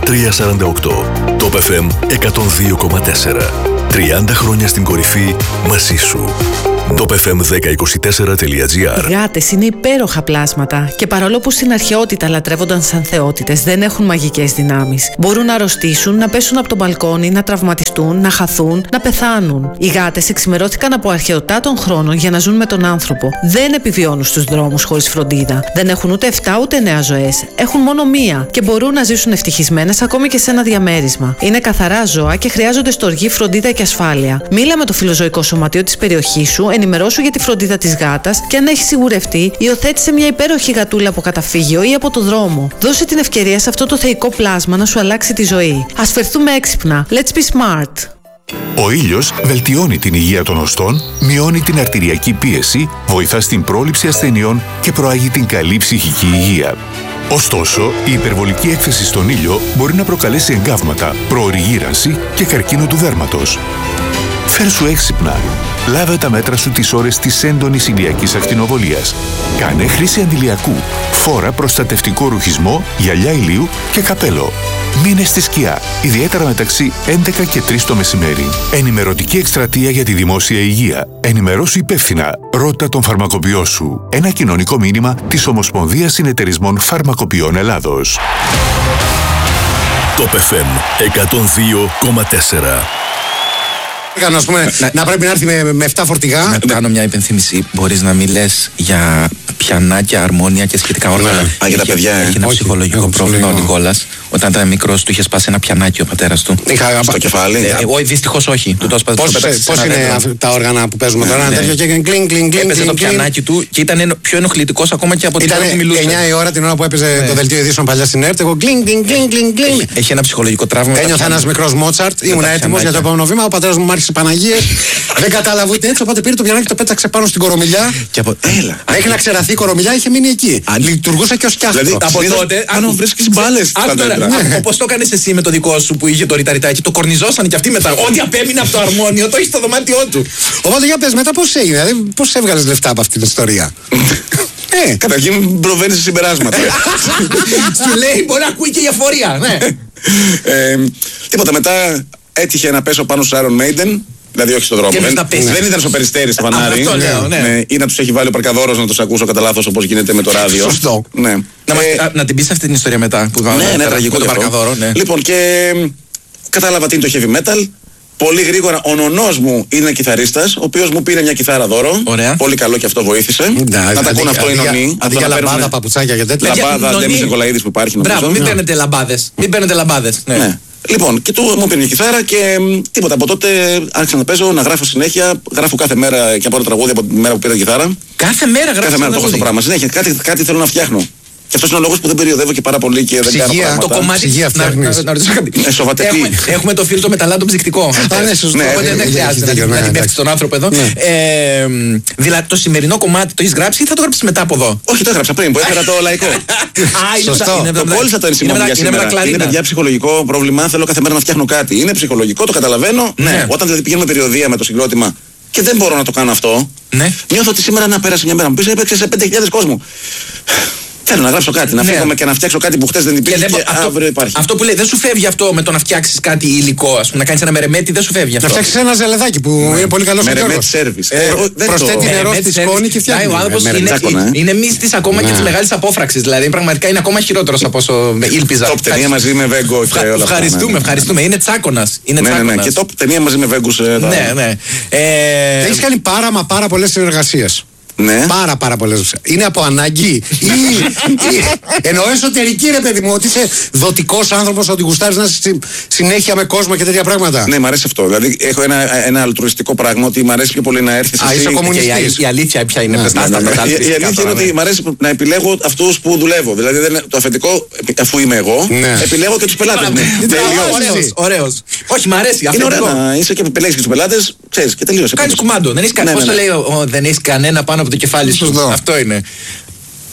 348. Top FM 102,4. 30 χρόνια στην κορυφή μαζί σου. topfm1024.gr. Οι γάτες είναι υπέροχα πλάσματα και παρόλο που στην αρχαιότητα λατρεύονταν σαν θεότητες, δεν έχουν μαγικές δυνάμεις. Μπορούν να αρρωστήσουν, να πέσουν από το μπαλκόνι, να τραυματιστούν, να χαθούν, να πεθάνουν. Οι γάτες εξημερώθηκαν από αρχαιοτά των χρόνων για να ζουν με τον άνθρωπο. Δεν επιβιώνουν στους δρόμους χωρίς φροντίδα. Δεν έχουν ούτε 7 ούτε 9 ζωές. Έχουν μόνο μία και μπορούν να ζήσουν ευτυχισμένες ακόμη και σε ένα διαμέρισμα. Είναι καθαρά ζώα και χρειάζονται στοργή, φροντίδα και ασφάλεια. Μίλα με το φιλοζωικό σωματείο της περιοχής σου, ενημερώσου για τη φροντίδα της γάτας και αν έχει σιγουρευτεί, υιοθέτησε μια υπέροχη γατούλα από καταφύγιο ή από το δρόμο. Δώσε την ευκαιρία σε αυτό το θεϊκό πλάσμα να σου αλλάξει τη ζωή. Ας φερθούμε έξυπνα. Let's be smart. Ο ήλιος βελτιώνει την υγεία των οστών, μειώνει την αρτηριακή πίεση, βοηθά στην πρόληψη ασθενειών και προάγει την καλή ψυχική υγεία. Ωστόσο, η υπερβολική έκθεση στον ήλιο μπορεί να προκαλέσει εγκάβματα, προωρή γύρανση και καρκίνο του δέρματος. Φέρσου έξυπνα. Λάβε τα μέτρα σου τις ώρες της έντονης ηλιακής ακτινοβολίας. Κάνε χρήση αντιλιακού. Φόρα προστατευτικό ρουχισμό, γυαλιά ηλίου και καπέλο. Μείνε στη σκιά, ιδιαίτερα μεταξύ 11 και 3 το μεσημέρι. Ενημερωτική εκστρατεία για τη δημόσια υγεία. Ενημερώσου υπεύθυνα. Ρώτα τον φαρμακοποιό σου. Ένα κοινωνικό μήνυμα της Ομοσπονδίας Συνεταιρισμών Φαρμακοποιών Ελλάδος. Top FM 102,4. Ας πούμε, να πρέπει να έρθει με 7 φορτηγά. Να του κάνω μια υπενθύμηση. Μπορείς να μην λες για πιανάκια, αρμόνια και σχετικά όργανα. Για τα παιδιά. Έχει ένα ψυχολογικό πρόβλημα ο Νικόλας. Όταν ήταν μικρός του είχε σπάσει ένα πιανάκι ο πατέρας του. Στο κεφάλι. Δυστυχώς όχι. Πώς είναι τα όργανα που παίζουμε τώρα? Ένα τέτοιο και κλινγκ. Έπαιζε το πιανάκι του και ήταν πιο ενοχλητικός ακόμα και από την ώρα που μιλούσε. Ήταν 9 η ώρα την ώρα που έπαιζε το δελτίο ειδήσεων παλιά στην ΕΡΤ. Εγώ κλινγκ. Έχει ένα ψυχολογικό τραύμα. Ένιωθα ένας μικρός Μότσαρτ. Ήμουν έτοιμος για το επόμενο βήμα. Ο πατέρας μου άρχισε Παναγίες. Δεν κατάλαβε ούτε έτσι. Οπότε πήρε το πιανάκι και το πέταξε πάνω στην κορομιλιά. Μέχρι να ξεραθεί η κορομιλιά είχε μείνει εκεί. Λειτουργούσε και ως κιάστρο. Δηλαδή από τότε, αν βρίσκεις μπάλες. Όπως το έκανες εσύ με το δικό σου που είχε το ρηταριτάκι, το κορνιζόσαν και αυτοί μετά. Ό,τι απέμεινε από το αρμόνιο το έχει στο δωμάτιό του. Οπότε για πες μετά πώς έγινε, δηλαδή πώς έβγαλες λεφτά από αυτή την ιστορία? Καταρχήν προβαίνεις σε συμπεράσματα. Σου λέει μπορεί να ακούει και η αφορία. Τίποτα, μετά έτυχε να πέσω πάνω στους Iron Maiden. Δηλαδή όχι στον δρόμο. Δεν ήταν στο Περιστέρι, στο φανάρι. Αυτό λέω, ναι. Ή να τους έχει βάλει ο παρκαδόρος να τους ακούσω κατά λάθος όπως γίνεται με το ράδιο. Σωστό. Ναι. Να την πεις αυτή την ιστορία μετά που ναι, τραγικό το παρκαδόρο. Λοιπόν, και κατάλαβα τι είναι το heavy metal. Πολύ γρήγορα ο νονός μου είναι κιθαρίστας, ο οποίος μου πήρε μια κιθάρα δώρο. Ωραία. Πολύ καλό και αυτό βοήθησε. Να τα ακούνε αυτό οι νονοί. Αντί για λαμπάδα, παπουτσάκια και τέτοια. Λαμπάδα, Ντέμις Νικολαίδης που υπάρχει. Μπράβο, μην παίρνετε λαμπάδες. Ναι. Λοιπόν, και μου πήρε μια κιθάρα και τίποτα. Από τότε άρχισα να παίζω, να γράφω συνέχεια. Γράφω κάθε μέρα και από το τραγούδι από τη μέρα που πήρα κιθάρα. Κάθε μέρα γράφω. Κάθε μέρα το έχω στο πράγμα. Συνέχεια κάτι θέλω να φτιάχνω. Και αυτός είναι ο λόγος που δεν περιοδεύω και πάρα πολύ και δεν κάνω πράγματα. Το κομμάτι ψυγεία φτιάχνεις. Να ρωτήσω κάτι. Σοβατευτή. Έχουμε το φίλτρο μεταλλάντο ψυκτικό. Ναι, σωστό. Οπότε δεν χρειάζεται να την πέφτει στον άνθρωπο εδώ. Δηλαδή το σημερινό κομμάτι το έχεις γράψει ή θα το γράψεις μετά από εδώ? Όχι, το έγραψα πριν που έφερα το λαϊκό. Σωστό. Το κόλλησα το ενσημείο για σήμερα. Είναι παιδιά ψυχολογικό πρόβλημα. Θέλω κάθε μέρα να φτιάχνω κάτι. Είναι ψυχολογικό, το καταλαβαίνω. Όταν δηλαδή πηγαίνουμε περιοδία με το συγκρότημα και δεν μπορώ να το κάνω αυτό. Νιώθω ότι σήμερα να πέρασε μια μέρα μου πίσω έπαιξε σε 5.000 κόσμο. Θέλω να γράψω κάτι, να φύγουμε και να φτιάξω κάτι που χτες δεν υπήρχε και αύριο υπάρχει. Αυτό που λέει, δεν σου φεύγει αυτό με το να φτιάξεις κάτι υλικό, ας πούμε, να κάνεις ένα μερεμέτι, δεν σου φεύγει αυτό. Να φτιάξεις ένα ζελεδάκι που είναι πολύ καλό σε Μερεμέτι σέρβις. Προσθέτει νερό στη σκόνη και φτιάχνει. Ο άνθρωπος είναι μύστης ακόμα και της μεγάλης απόφραξης, δηλαδή πραγματικά είναι ακόμα χειρότερος από όσο ήλπιζα. Top ταινία μαζί με Βέγκο. Ευχαριστούμε, είναι τσάκωνας. Και top ταινία μαζί με Βέγκους. Ναι. Έχεις κάνει πάρα πολλές συνεργασίες. Ναι. Πάρα πολλές. Είναι από ανάγκη ή εννοώ εσωτερική ρε παιδί μου, ότι είσαι δοτικός άνθρωπος, ότι γουστάρεις να είσαι συνέχεια με κόσμο και τέτοια πράγματα? Ναι, μ' αρέσει αυτό. Δηλαδή έχω ένα αλτρουιστικό πράγμα ότι μ' αρέσει πιο πολύ να έρθεις εσύ. Είσαι κομμουνιστής. Η αλήθεια ποια είναι? Η αλήθεια είναι ότι μ' αρέσει να επιλέγω αυτούς που δουλεύω. Δηλαδή το αφεντικό, αφού είμαι εγώ, επιλέγω και τους πελάτες μου. Ωραίος. Όχι, μ' αρέσει. Είναι ωραία να είσαι και επιλέγεις και τους πελάτες, ξέρεις, και τελείωσε. Κάνεις κουμάντο. Δεν έχεις κανένα πάνω από το κεφάλι σου. Αυτό είναι.